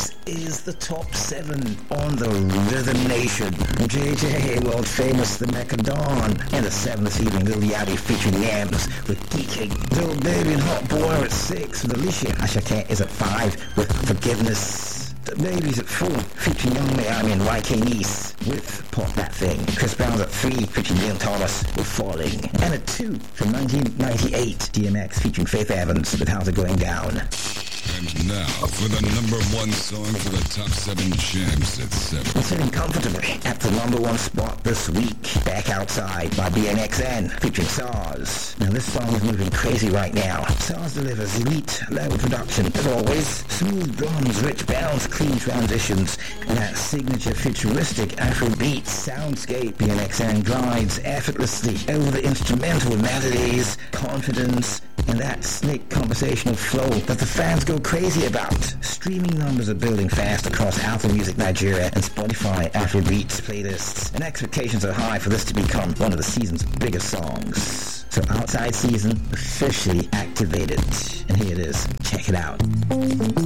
This is the top 7 on the Rhythm Nation. JJ, world famous The Macadon, and the 7 this evening, Lil Yachty featuring Yams with Geeking. Lil Baby and Hot Boy are at 6 with Alicia. Asha Kent is at 5 with Forgiveness. The Baby's at 4 featuring Young Miami and YK Nice with Pop That Thing. Chris Brown's at 3 featuring Neil Thomas with Falling. And at 2 from 1998, DMX featuring Faith Evans with How's It Going Down. And now for the number 1 song for the top 7 jams at 7. Sitting comfortably at the number 1 spot this week, Back Outside by BNXN featuring SARS. Now this song is moving crazy right now. SARS delivers elite level production as always. Smooth drums, rich bounce, clean transitions, and that signature futuristic Afrobeat soundscape. BNXN glides effortlessly over the instrumental melodies, confidence, and that slick conversational flow that the fans go crazy about. Streaming numbers are building fast across Apple Music Nigeria and Spotify Afrobeats playlists, and expectations are high for this to become one of the season's biggest songs. So Outside Season officially activated, and here it is. Check it out.